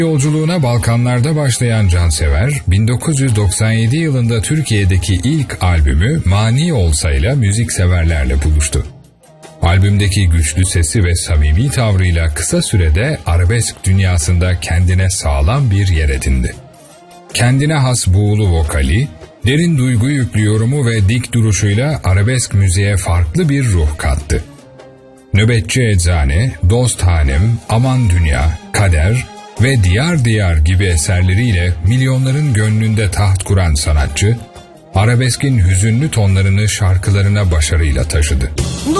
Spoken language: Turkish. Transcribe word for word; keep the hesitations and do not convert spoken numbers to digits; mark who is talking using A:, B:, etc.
A: Yolculuğuna Balkanlarda başlayan Cansever, bin dokuz yüz doksan yedi yılında Türkiye'deki ilk albümü Mani Olsa ile müzikseverlerle buluştu. Albümdeki güçlü sesi ve samimi tavrıyla kısa sürede arabesk dünyasında kendine sağlam bir yer edindi. Kendine has buğulu vokali, derin duygu yüklü yorumu ve dik duruşuyla arabesk müziğe farklı bir ruh kattı. Nöbetçi Eczane, Dost Hanem, Aman Dünya, Kader ve Diyar Diyar gibi eserleriyle milyonların gönlünde taht kuran sanatçı, arabeskin hüzünlü tonlarını şarkılarına başarıyla taşıdı.